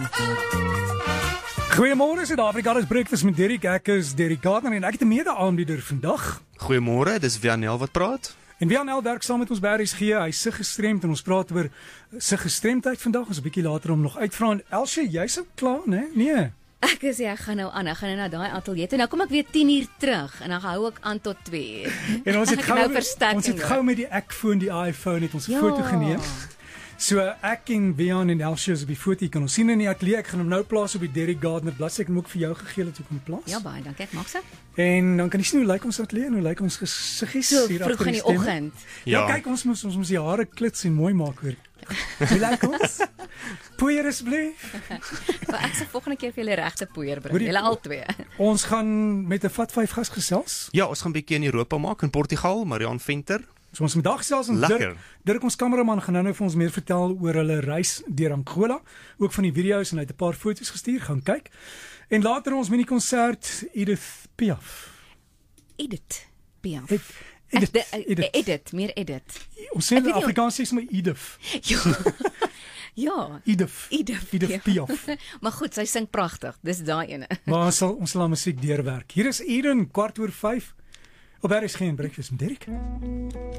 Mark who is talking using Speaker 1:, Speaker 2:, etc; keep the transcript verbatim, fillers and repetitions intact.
Speaker 1: Goeiemôre Suid-Afrika, dis Breakfast met Derek. Ek is Derek Gardner en ek het 'n mede-aanbieder vandag.
Speaker 2: Goeiemôre, dis Wianel wat praat.
Speaker 1: En Wianel werk saam met ons by R S G. Hy is sig gestremd en ons praat oor sig gestremdheid vandag. Ons 'n bietjie later om nog uitvra. En Elsie, jy's ook klaar, né? Nee.
Speaker 3: Ek is ja, ek gaan nou aan. Ek gaan nou na daai ateljee toe. Nou kom ek weer tien uur terug en dan hou ek aan tot twee uur.
Speaker 1: En ons het gou
Speaker 3: nou
Speaker 1: ons het gou met die ekfoon, die iPhone het ons 'n
Speaker 3: ja.
Speaker 1: foto geneem. So ek en Wian en Elsie is op die foto. Jy kan ons sien in die ateljee. Ek gaan hom nou plaas op die Derek Gardner bladsy. Ek het hom ook vir jou gegee dat jy kan plaas.
Speaker 3: Ja, baie dankie. Ek maak so.
Speaker 1: En dan kan jy sien hoe lyk ons ateljee en hoe lyk ons gesiggies
Speaker 3: So
Speaker 1: hier
Speaker 3: vroeg
Speaker 1: agter
Speaker 3: in
Speaker 1: die
Speaker 3: die
Speaker 1: stemme.
Speaker 3: oggend.
Speaker 1: Ja,
Speaker 2: Ja.
Speaker 1: kyk ons moet ons moet die hare klits en mooi maak hoor. Hoe lyk ons? Poeier asseblief.
Speaker 3: Maar ek sal volgende keer vir julle regte poeier
Speaker 1: Hoor
Speaker 3: bring.
Speaker 1: jy-
Speaker 3: Julle al twee.
Speaker 1: Ons gaan met 'n vat vyf gas gesels.
Speaker 2: Ja, ons gaan 'n bietjie in Europa maak in Portugal, Marian Venter.
Speaker 1: So ons vandag gesels en
Speaker 2: Lekker.
Speaker 1: Dirk, Dirk ons kameraman gaan nou vir ons meer vertel oor hulle reis deur Angola, ook van die video's en hy het 'n paar foto's gestuur, gaan kyk. En later ons mini konsert Edith Piaf.
Speaker 3: Edit. Piaf.
Speaker 1: Ek-
Speaker 3: Ek
Speaker 1: Edith,
Speaker 3: de- eh,
Speaker 1: Edith.
Speaker 3: Edit, meer edit.
Speaker 1: Ons sê
Speaker 3: Ek
Speaker 1: in
Speaker 3: weet nie of-
Speaker 1: Afrikaans sê maar Edith.
Speaker 3: Ja. Ja.
Speaker 1: Edith.
Speaker 3: Edith,
Speaker 1: Edith Piaf.
Speaker 3: Maar goed, sy sing pragtig. Dis daai ene.
Speaker 1: Maar ons sal ons sal aan musiek deurwerk. Hier is Eden kwart oor vyf op R S G en Breakfast met Derek.